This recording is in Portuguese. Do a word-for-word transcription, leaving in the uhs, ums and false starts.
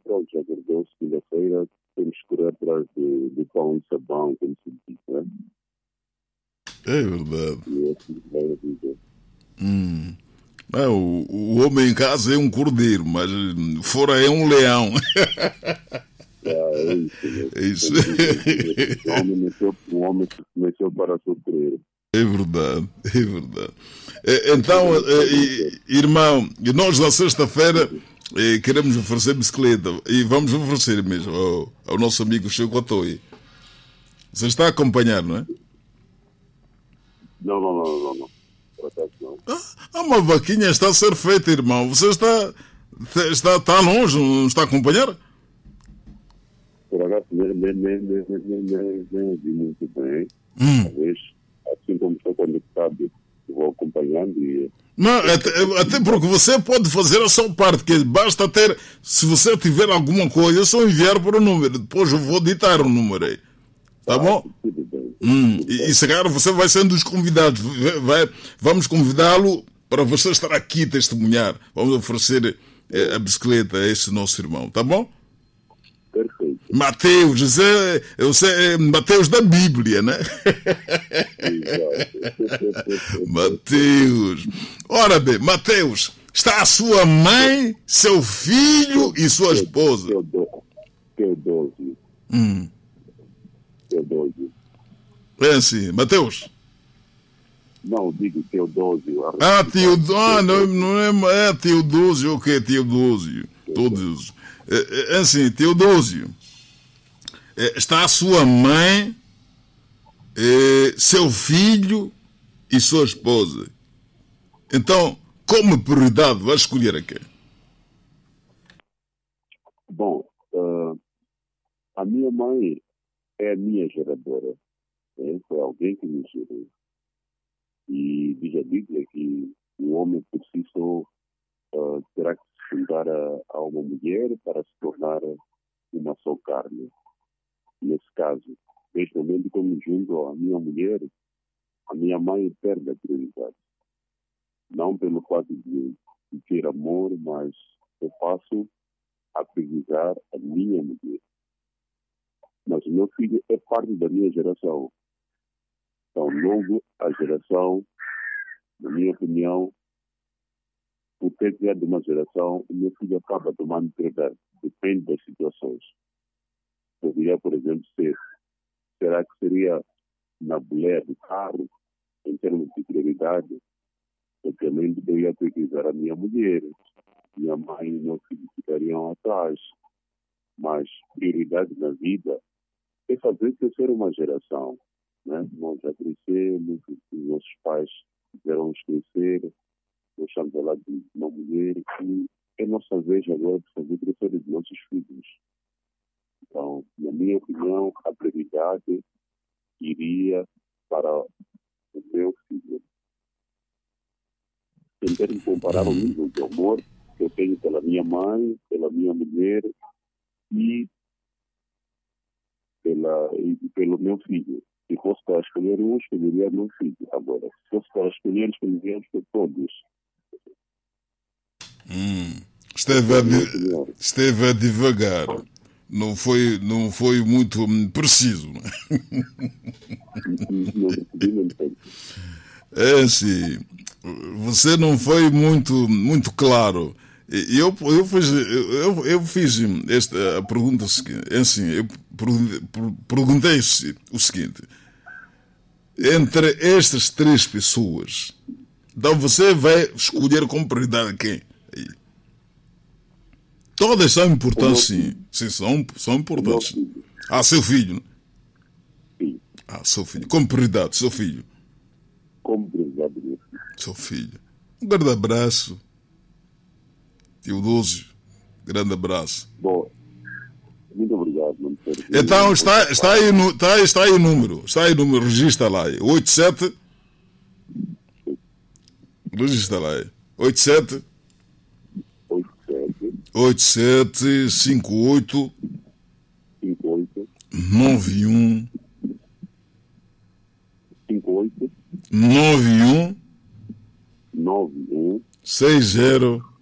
pronto, já acordou segunda-feira, temos que correr atrás de, de pão e sabão, como se diz, né? É verdade. E é assim que vai a vida. Hum. Não, o, o homem em casa é um cordeiro, mas fora é um leão. Ah, é isso, né? É isso. O homem nasceu, o homem nasceu para sofrer. É verdade, é verdade. É, então, é, irmão, nós na sexta-feira é, queremos oferecer bicicleta e vamos oferecer mesmo ao, ao nosso amigo Chico Atoi. Você está a acompanhar, não é? Não, não, não, não, não. Por acaso não. Ah, uma vaquinha está a ser feita, irmão. Você está, está, está longe, não está a acompanhar? Por acaso nem, nem, nem, nem, nem, nem, nem ouvi muito bem. Hum. Talvez, assim como estou conectado, vou acompanhando e... Não, até, até porque você pode fazer a sua parte, que basta ter, se você tiver alguma coisa, é só enviar para o número, depois eu vou ditar o número aí. Tá Ah, bom? tudo bem. Hum, Tudo e, bem. e se calhar você vai sendo um dos convidados. Vai, vai- vamos convidá-lo para você estar aqui e testemunhar. Vamos oferecer eh, a bicicleta a esse nosso irmão, tá bom? Perfeito. Mateus, você, você é Mateus da Bíblia, né? Exato. Mateus. Ora bem, Mateus, está a sua mãe, seu filho e sua esposa. Teodó- Teodósio. Hum, Teodósio. é assim, Mateus. Não, digo Teodósio. Ah, Teodósio, ah, não, não é, é Teodósio, o que é Teodósio? Todos. É, é assim, Teodósio. É, está a sua mãe, é, seu filho e sua esposa. Então, como prioridade, vai escolher a quem? Bom, ah, a minha mãe é a minha geradora. Né? Foi alguém que me gerou. E diz a Bíblia que o homem por si só ah, terá que se juntar a, a uma mulher para se tornar uma só carne. Nesse caso, desde o momento que eu me junto à minha mulher, a minha mãe perde a prioridade. Não pelo fato de, de ter amor, mas eu passo a priorizar a minha mulher. Mas o meu filho é parte da minha geração. Então, logo, a geração, na minha opinião, por ter criado uma geração, o meu filho acaba tomando prioridade. Depende das situações. Poderia, por exemplo, ser, será que seria na mulher do carro, em termos de prioridade? Obviamente, eu ia priorizar a minha mulher. Minha mãe e meu filho ficariam atrás. Mas prioridade na vida é fazer crescer uma geração. Né? Nós já crescemos, os nossos pais fizeram nos crescer, nós estamos ao lado de uma mulher e é nossa vez agora de fazer crescer os nossos filhos. Então, na minha opinião, a prioridade iria para o meu filho. Tentando comparar o nível de amor que eu tenho pela minha mãe, pela minha mulher e, pela, e pelo meu filho. Se fosse para escolher um, escolheria meu filho. Agora, se fosse para escolher, escolheria por todos. Hum, esteve, a di- esteve a divagar. Não foi, não foi muito hum, preciso. Não é? Não recebi nem tempo. É assim, você não foi muito, muito claro. E Eu, eu, fiz, eu, eu fiz esta a pergunta seguinte. É assim, eu per- perguntei o seguinte: entre estas três pessoas, então você vai escolher como prioridade quem? Aí. Todas são importantes, sim. Sim, são, são O meu importantes. filho. Ah, seu filho. Né? Sim. Ah, seu filho. Como prioridade, seu filho. Como prioridade do meu filho. Seu filho. Um grande abraço. Teodósio. Grande abraço. Bom, muito obrigado. Não me perdi. Então, está, está, aí, no, está, está aí o número. Está aí o número. Registra lá. Aí. oito sete. Registra lá. Aí. oito sete. oito sete oito sete cinco oito cinco oito nove um cinco oito nove um nove um seis zero